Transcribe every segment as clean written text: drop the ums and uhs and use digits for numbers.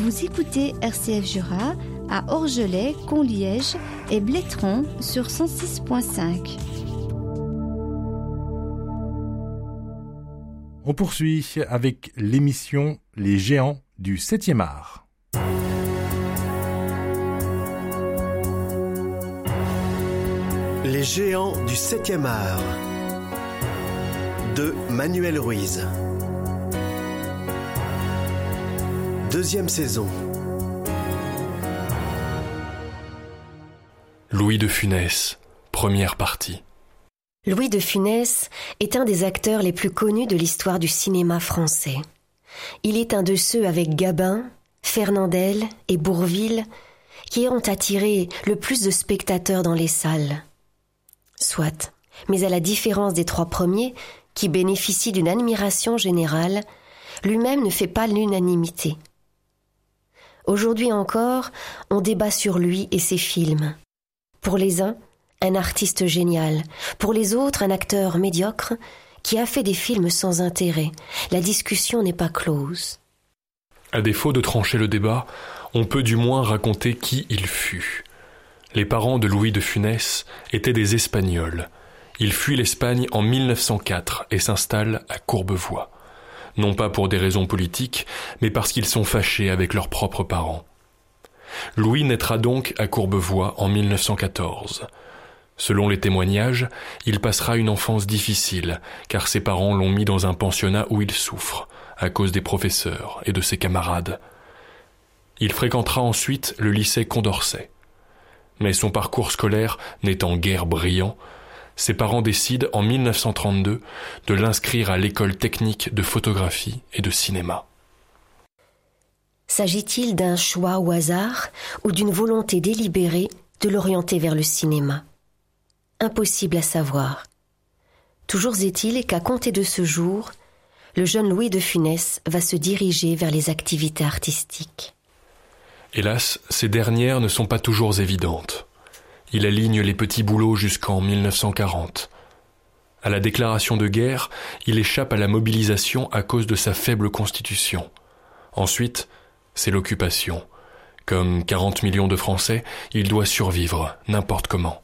Vous écoutez RCF Jura à Orgelet, Conliège et Blétron sur 106.5. On poursuit avec l'émission Les Géants du 7e art. Les Géants du 7e art de Manuel Ruiz. Deuxième saison. Louis de Funès, première partie. Louis de Funès est un des acteurs les plus connus de l'histoire du cinéma français. Il est un de ceux avec Gabin, Fernandel et Bourvil qui ont attiré le plus de spectateurs dans les salles. Soit, mais à la différence des trois premiers, qui bénéficient d'une admiration générale, lui-même ne fait pas l'unanimité. Aujourd'hui encore, on débat sur lui et ses films. Pour les uns, un artiste génial. Pour les autres, un acteur médiocre qui a fait des films sans intérêt. La discussion n'est pas close. À défaut de trancher le débat, on peut du moins raconter qui il fut. Les parents de Louis de Funès étaient des Espagnols. Il fuit l'Espagne en 1904 et s'installe à Courbevoie. Non pas pour des raisons politiques, mais parce qu'ils sont fâchés avec leurs propres parents. Louis naîtra donc à Courbevoie en 1914. Selon les témoignages, il passera une enfance difficile, car ses parents l'ont mis dans un pensionnat où il souffre, à cause des professeurs et de ses camarades. Il fréquentera ensuite le lycée Condorcet. Mais son parcours scolaire n'étant guère brillant, ses parents décident en 1932 de l'inscrire à l'école technique de photographie et de cinéma. S'agit-il d'un choix au hasard ou d'une volonté délibérée de l'orienter vers le cinéma ? Impossible à savoir. Toujours est-il qu'à compter de ce jour, le jeune Louis de Funès va se diriger vers les activités artistiques. Hélas, ces dernières ne sont pas toujours évidentes. Il aligne les petits boulots jusqu'en 1940. À la déclaration de guerre, il échappe à la mobilisation à cause de sa faible constitution. Ensuite, c'est l'occupation. Comme 40 millions de Français, il doit survivre n'importe comment.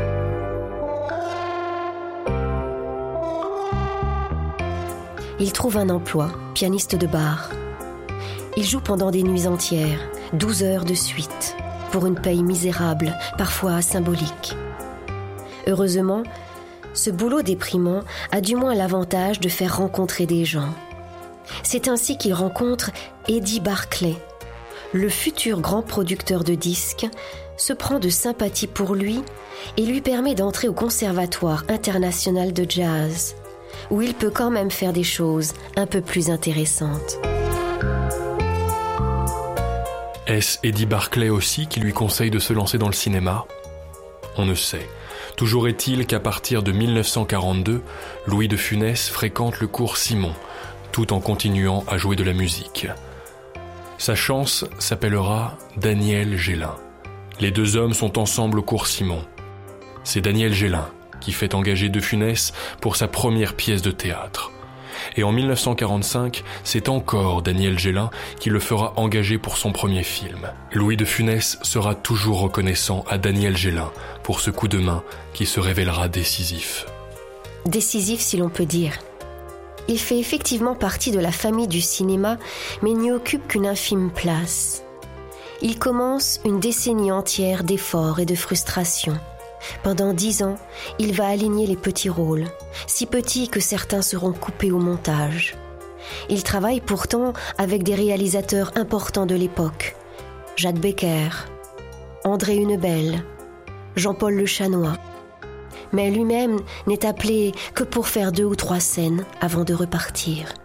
Il trouve un emploi, pianiste de bar. Il joue pendant des nuits entières, 12 heures de suite, pour une paye misérable, parfois symbolique. Heureusement, ce boulot déprimant a du moins l'avantage de faire rencontrer des gens. C'est ainsi qu'il rencontre Eddie Barclay. Le futur grand producteur de disques se prend de sympathie pour lui et lui permet d'entrer au Conservatoire international de jazz, où il peut quand même faire des choses un peu plus intéressantes. Est-ce Eddie Barclay aussi qui lui conseille de se lancer dans le cinéma ? On ne sait. Toujours est-il qu'à partir de 1942, Louis de Funès fréquente le cours Simon, tout en continuant à jouer de la musique. Sa chance s'appellera Daniel Gélin. Les deux hommes sont ensemble au cours Simon. C'est Daniel Gélin qui fait engager de Funès pour sa première pièce de théâtre. Et en 1945, c'est encore Daniel Gélin qui le fera engager pour son premier film. Louis de Funès sera toujours reconnaissant à Daniel Gélin pour ce coup de main qui se révélera décisif. Décisif si l'on peut dire. Il fait effectivement partie de la famille du cinéma, mais n'y occupe qu'une infime place. Il commence une décennie entière d'efforts et de frustrations. Pendant 10 ans, il va aligner les petits rôles, si petits que certains seront coupés au montage. Il travaille pourtant avec des réalisateurs importants de l'époque. Jacques Becker, André Hunebelle, Jean-Paul Le Chanois. Mais lui-même n'est appelé que pour faire 2 ou 3 scènes avant de repartir.